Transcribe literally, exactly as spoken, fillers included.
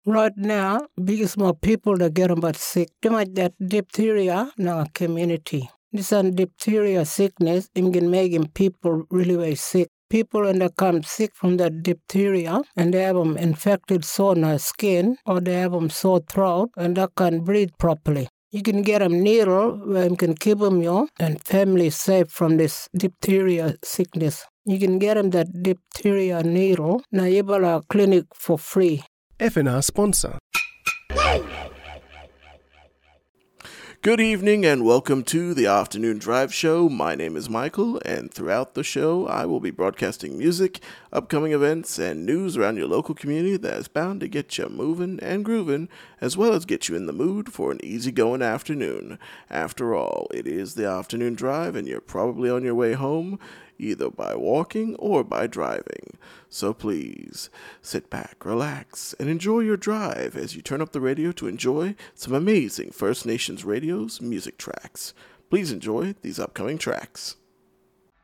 Right now, biggest more people that get about sick. Too much that diphtheria in our community. This and diphtheria sickness it can make people really very sick. People when they come sick from that diphtheria and they have them infected sore in their skin or they have them sore throat and they can't breathe properly. You can get them needle where you can keep them your and family safe from this diphtheria sickness. You can get them that diphtheria needle na Ebola clinic for free. F N R sponsor. Good evening and welcome to the Afternoon Drive Show. My name is Michael, and throughout the show I will be broadcasting music, upcoming events, and news around your local community that is bound to get you moving and grooving, as well as get you in the mood for an easygoing afternoon. After all, it is the Afternoon Drive, and you're probably on your way home, either by walking or by driving. So please, sit back, relax, and enjoy your drive as you turn up the radio to enjoy some amazing First Nations Radio's music tracks. Please enjoy these upcoming tracks.